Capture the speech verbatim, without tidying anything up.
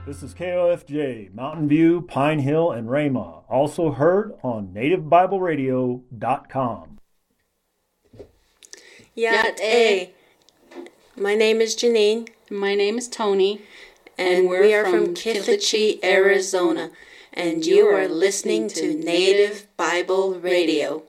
This is K O F J, Mountain View, Pine Hill, and Rama. Also heard on native bible radio dot com. Yat A. My name is Janine. My name is Tony. And, and we are from Kittleachee, Arizona. And you are listening to Native Bible Radio.